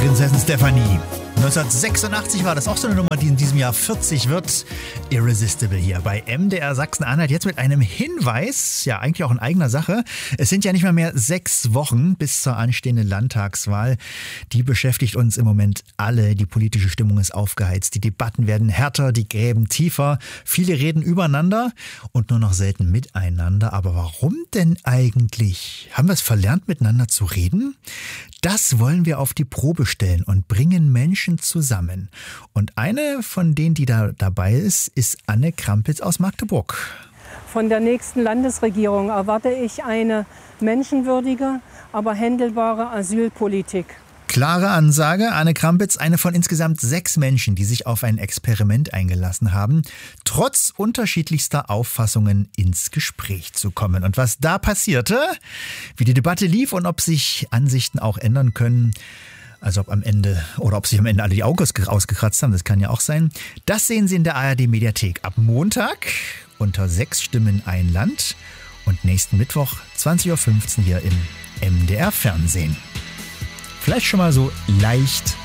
Prinzessin Stefanie. 1986 war das auch so eine Nummer, die in diesem Jahr 40 wird. Irresistible hier bei MDR Sachsen-Anhalt. Jetzt mit einem Hinweis, ja eigentlich auch in eigener Sache. Es sind ja nicht mehr 6 Wochen bis zur anstehenden Landtagswahl. Die beschäftigt uns im Moment alle. Die politische Stimmung ist aufgeheizt. Die Debatten werden härter, die Gräben tiefer. Viele reden übereinander und nur noch selten miteinander. Aber warum denn eigentlich? Haben wir es verlernt, miteinander zu reden? Das wollen wir auf die Probe stellen und bringen Menschen zusammen. Und eine von denen, die da dabei ist Anne Krampitz aus Magdeburg. Von der nächsten Landesregierung erwarte ich eine menschenwürdige, aber händelbare Asylpolitik. Klare Ansage, Anne Krampitz, eine von insgesamt 6 Menschen, die sich auf ein Experiment eingelassen haben, trotz unterschiedlichster Auffassungen ins Gespräch zu kommen. Und was da passierte, wie die Debatte lief und ob sich Ansichten auch ändern können, also ob sich am Ende alle die Augen ausgekratzt haben, das kann ja auch sein, das sehen Sie in der ARD-Mediathek ab Montag unter 6 Stimmen ein Land und nächsten Mittwoch 20.15 Uhr hier im MDR Fernsehen. Vielleicht schon mal so leicht